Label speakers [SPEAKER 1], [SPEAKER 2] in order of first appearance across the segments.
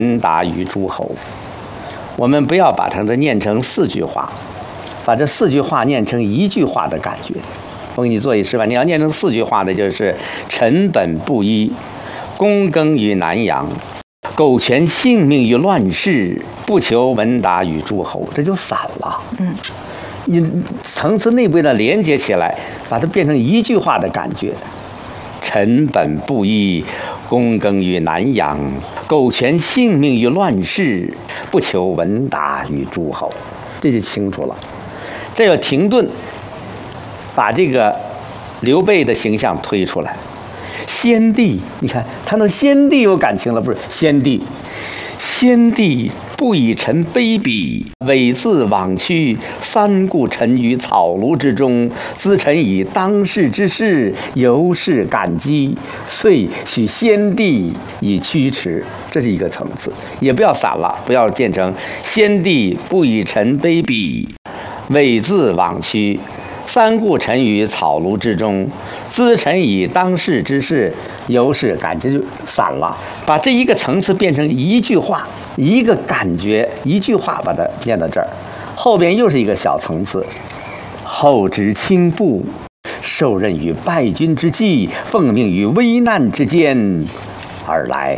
[SPEAKER 1] 达于诸侯。我们不要把它念成4句话，把这4句话念成1句话的感觉。我给你做一示范，你要念成4句话的，就是臣本不依，躬耕于南阳，苟全性命于乱世，不求闻达于诸侯，这就散了。你层次内部的连接起来，把它变成1句话的感觉。臣本不依，躬耕于南阳，苟全性命于乱世，不求闻达于诸侯，这就清楚了。这要停顿，把这个刘备的形象推出来。先帝，你看谈到先帝有感情了，不是？先帝不以臣卑鄙，猥自枉屈，三顾臣于草庐之中，咨臣以当世之事，由是感激，遂许先帝以驱驰。这是一个层次，也不要散了，不要建成先帝不以臣卑鄙，猥自枉屈，三顾臣于草庐之中，咨臣以当世之事，由是感激，就散了。把这一个层次变成1句话，一个感觉，1句话把它念到这儿，后边又是一个小层次。后知倾覆，受任于败军之际，奉命于危难之间，而来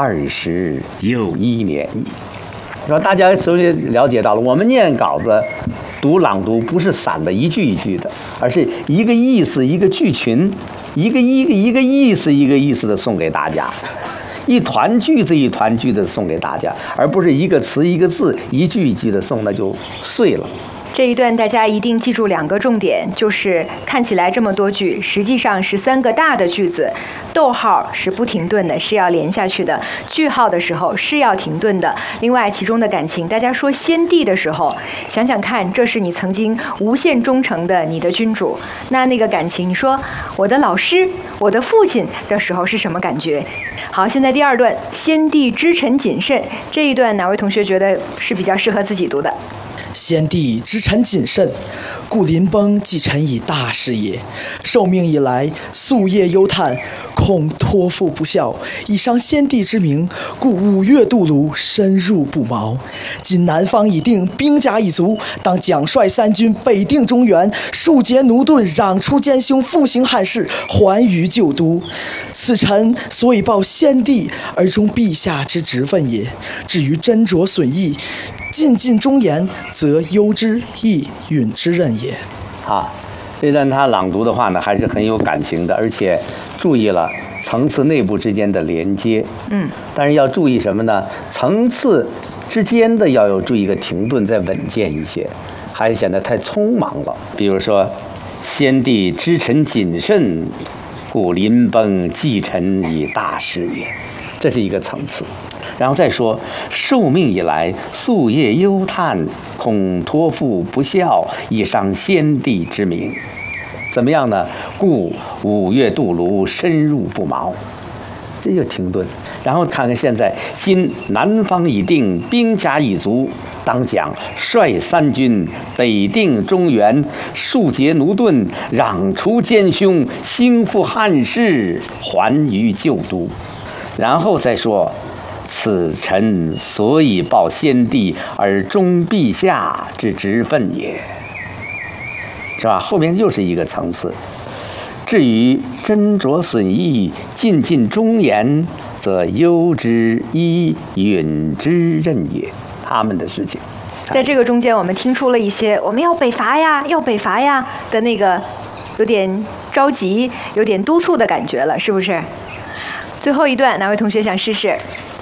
[SPEAKER 1] 20又1年矣。说大家首先了解到了，我们念稿子读朗读不是散的1句1句的，而是一个意思一个句群，一个意思一个意思的送给大家，一团句子一团句子送给大家，而不是一个词一个字1句1句的送，那就碎了。
[SPEAKER 2] 这一段大家一定记住2个重点，就是看起来这么多句，实际上是3个大的句子，逗号是不停顿的，是要连下去的，句号的时候是要停顿的。另外其中的感情，大家说先帝的时候，想想看，这是你曾经无限忠诚的你的君主，那个感情，你说我的老师我的父亲的时候是什么感觉？好，现在第2段，先帝知臣谨慎，这一段哪位同学觉得是比较适合自己读的？
[SPEAKER 3] 先帝知臣谨慎，故临崩寄臣以大事也。受命以来，夙夜忧叹，恐托付不效，以伤先帝之名，故5月渡泸，深入不毛。今南方已定，兵甲已足，当奖率3军，北定中原，庶竭奴钝，攘除奸凶，复兴汉室，还于旧都。此臣所以报先帝，而忠陛下之职分也。至于斟酌损益，尽忠言，则忧之亦允之任也。
[SPEAKER 1] 好，这段他朗读的话呢，还是很有感情的，而且注意了层次内部之间的连接。但是要注意什么呢？层次之间的要有注意一个停顿，再稳健一些，还显得太匆忙了。比如说，先帝知臣谨慎，故临崩寄臣以大事也，这是一个层次。然后再说，受命以来，夙夜忧叹，恐托付不效，以伤先帝之名。怎么样呢？故5月渡泸，深入不毛。这就停顿。然后看看现在，今南方已定，兵甲已足，当奖率3军，北定中原，庶竭奴钝，攘除奸凶，兴复汉室，还于旧都。然后再说，此臣所以报先帝而忠陛下之职分也，是吧？后面又是一个层次。至于斟酌损益，尽忠言，则忧之亦允之任也。他们的事情，
[SPEAKER 2] 在这个中间，我们听出了一些我们要北伐呀，要北伐呀的那个有点着急、有点督促的感觉了，是不是？最后一段，哪位同学想试试？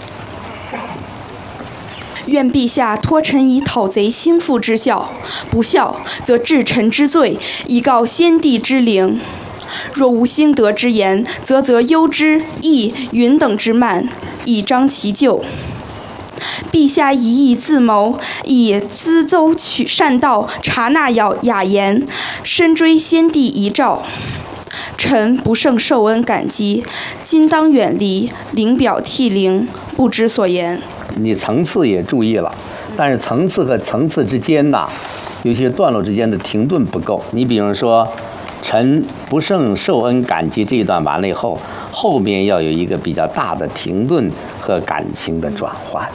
[SPEAKER 4] 愿陛下托臣以讨贼心腹之效，不效则治臣之罪，以告先帝之灵。若无兴德之言，则忧之亦允等之慢，以彰其咎。陛下一意自谋，以咨奏取善道，察纳雅言，深追先帝遗诏。臣不胜受恩感激，今当远离，临表涕零，不知所言。
[SPEAKER 1] 你层次也注意了，但是层次和层次之间呐，有些段落之间的停顿不够。你比如说，臣不胜受恩感激这一段完了以后，后面要有一个比较大的停顿和感情的转换。